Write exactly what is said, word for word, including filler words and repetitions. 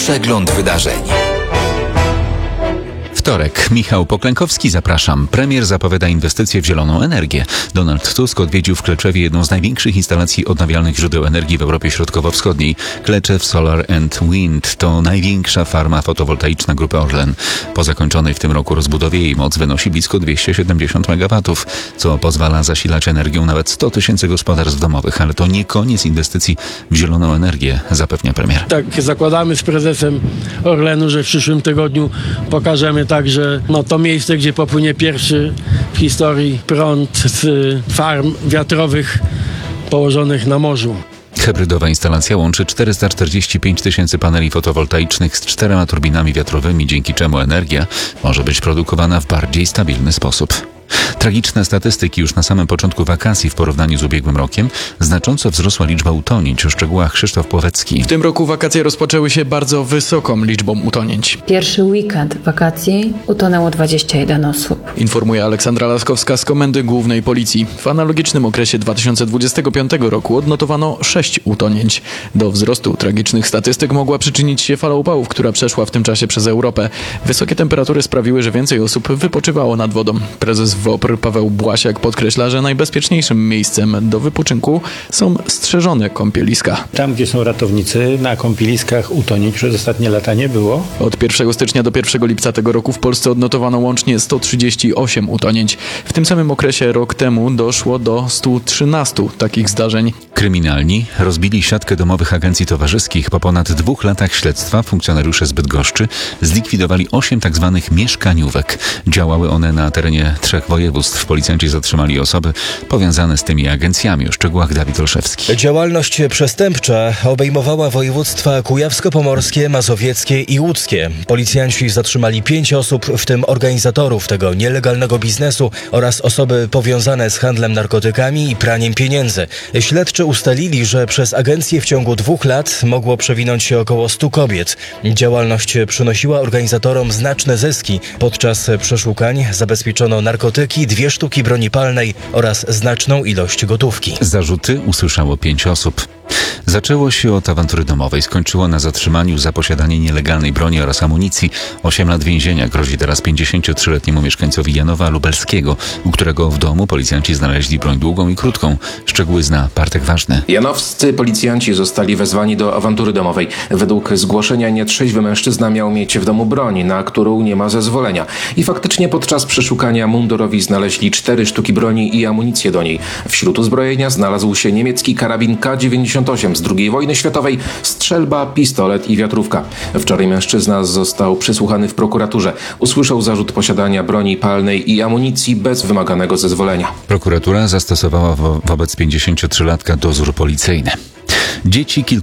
Przegląd wydarzeń. Wtorek. Michał Poklękowski, zapraszam. Premier zapowiada inwestycje w zieloną energię. Donald Tusk odwiedził w Kleczewie jedną z największych instalacji odnawialnych źródeł energii w Europie Środkowo-Wschodniej. Kleczew Solar and Wind to największa farma fotowoltaiczna grupy Orlen. Po zakończonej w tym roku rozbudowie jej moc wynosi blisko dwieście siedemdziesiąt megawatów, co pozwala zasilać energią nawet sto tysięcy gospodarstw domowych. Ale to nie koniec inwestycji w zieloną energię, zapewnia premier. Tak, zakładamy z prezesem Orlenu, że w przyszłym tygodniu pokażemy także no, to miejsce, gdzie popłynie pierwszy w historii prąd z farm wiatrowych położonych na morzu. Hybrydowa instalacja łączy czterysta czterdzieści pięć tysięcy paneli fotowoltaicznych z czterema turbinami wiatrowymi, dzięki czemu energia może być produkowana w bardziej stabilny sposób. Tragiczne statystyki już na samym początku wakacji w porównaniu z ubiegłym rokiem. Znacząco wzrosła liczba utonięć. O szczegółach Krzysztof Płowecki. W tym roku wakacje rozpoczęły się bardzo wysoką liczbą utonięć. Pierwszy weekend wakacji utonęło dwadzieścia jeden osób. Informuje Aleksandra Laskowska z Komendy Głównej Policji. W analogicznym okresie dwa tysiące dwudziestego piątego roku odnotowano sześć utonięć. Do wzrostu tragicznych statystyk mogła przyczynić się fala upałów, która przeszła w tym czasie przez Europę. Wysokie temperatury sprawiły, że więcej osób wypoczywało nad wodą. Prezes W O P R Paweł Błasiak podkreśla, że najbezpieczniejszym miejscem do wypoczynku są strzeżone kąpieliska. Tam, gdzie są ratownicy, na kąpieliskach utonięć przez ostatnie lata nie było. Od pierwszego stycznia do pierwszego lipca tego roku w Polsce odnotowano łącznie sto trzydzieści osiem utonięć. W tym samym okresie rok temu doszło do stu trzynastu takich zdarzeń. Kryminalni rozbili siatkę domowych agencji towarzyskich. Po ponad dwóch latach śledztwa funkcjonariusze z Bydgoszczy zlikwidowali osiem tak zwanych mieszkaniówek. Działały one na terenie trzech województw. Policjanci zatrzymali osoby powiązane z tymi agencjami. O szczegółach Dawid Olszewski. Działalność przestępcza obejmowała województwa kujawsko-pomorskie, mazowieckie i łódzkie. Policjanci zatrzymali pięć osób, w tym organizatorów tego nielegalnego biznesu oraz osoby powiązane z handlem narkotykami i praniem pieniędzy. Śledczy ustalili, że przez agencję w ciągu dwóch lat mogło przewinąć się około stu kobiet. Działalność przynosiła organizatorom znaczne zyski. Podczas przeszukań zabezpieczono narkotyki, dwie sztuki broni palnej oraz znaczną ilość gotówki. Zarzuty usłyszało pięć osób. Zaczęło się od awantury domowej. Skończyło na zatrzymaniu za posiadanie nielegalnej broni oraz amunicji. Osiem lat więzienia grozi teraz pięćdziesięciotrzyletniemu mieszkańcowi Janowa Lubelskiego, u którego w domu policjanci znaleźli broń długą i krótką. Szczegóły zna Bartek Ważny. Janowscy policjanci zostali wezwani do awantury domowej. Według zgłoszenia nietrzeźwy mężczyzna miał mieć w domu broń, na którą nie ma zezwolenia. I faktycznie podczas przeszukania mundurowi znaleźli cztery sztuki broni i amunicję do niej. Wśród uzbrojenia znalazł się niemiecki karabin K dziewięćdziesiąt osiem z drugiej wojny światowej, strzelba, pistolet i wiatrówka. Wczoraj mężczyzna został przesłuchany w prokuraturze. Usłyszał zarzut posiadania broni palnej i amunicji bez wymaganego zezwolenia. Prokuratura zastosowała wo- wobec pięćdziesięciotrzylatka dozór policyjny. Dzieci kilku